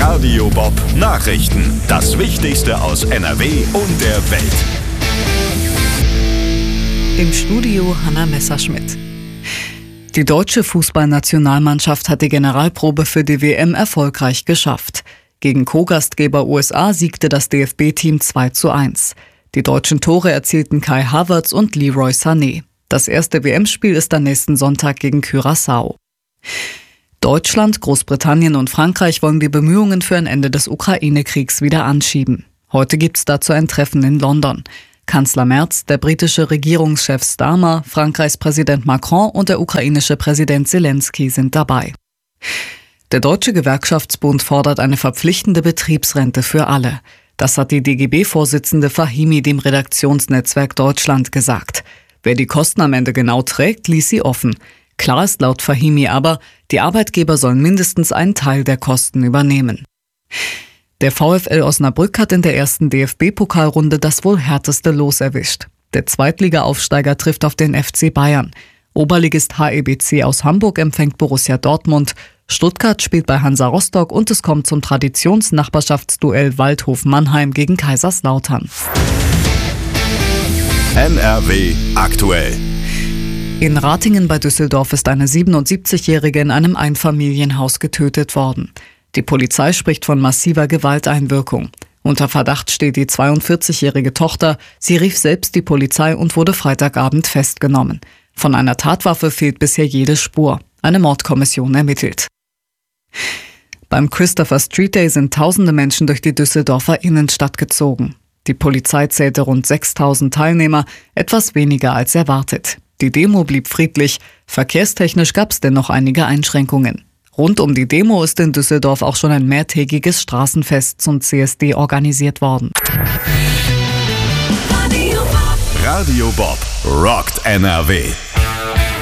Radio Bob Nachrichten. Das Wichtigste aus NRW und der Welt. Im Studio Hanna Messerschmidt. Die deutsche Fußballnationalmannschaft hat die Generalprobe für die WM erfolgreich geschafft. Gegen Co-Gastgeber USA siegte das DFB-Team 2:1. Die deutschen Tore erzielten Kai Havertz und Leroy Sané. Das erste WM-Spiel ist am nächsten Sonntag gegen Curaçao. Deutschland, Großbritannien und Frankreich wollen die Bemühungen für ein Ende des Ukraine-Kriegs wieder anschieben. Heute gibt's dazu ein Treffen in London. Kanzler Merz, der britische Regierungschef Starmer, Frankreichs Präsident Macron und der ukrainische Präsident Zelensky sind dabei. Der Deutsche Gewerkschaftsbund fordert eine verpflichtende Betriebsrente für alle. Das hat die DGB-Vorsitzende Fahimi dem Redaktionsnetzwerk Deutschland gesagt. Wer die Kosten am Ende genau trägt, ließ sie offen. Klar ist laut Fahimi aber, die Arbeitgeber sollen mindestens einen Teil der Kosten übernehmen. Der VfL Osnabrück hat in der ersten DFB-Pokalrunde das wohl härteste Los erwischt. Der Zweitliga-Aufsteiger trifft auf den FC Bayern. Oberligist HEBC aus Hamburg empfängt Borussia Dortmund. Stuttgart spielt bei Hansa Rostock und es kommt zum Traditionsnachbarschaftsduell Waldhof-Mannheim gegen Kaiserslautern. NRW aktuell. In Ratingen bei Düsseldorf ist eine 77-Jährige in einem Einfamilienhaus getötet worden. Die Polizei spricht von massiver Gewalteinwirkung. Unter Verdacht steht die 42-jährige Tochter. Sie rief selbst die Polizei und wurde Freitagabend festgenommen. Von einer Tatwaffe fehlt bisher jede Spur. Eine Mordkommission ermittelt. Beim Christopher Street Day sind tausende Menschen durch die Düsseldorfer Innenstadt gezogen. Die Polizei zählte rund 6.000 Teilnehmer, etwas weniger als erwartet. Die Demo blieb friedlich. Verkehrstechnisch gab es dennoch einige Einschränkungen. Rund um die Demo ist in Düsseldorf auch schon ein mehrtägiges Straßenfest zum CSD organisiert worden. Radio Bob rockt NRW.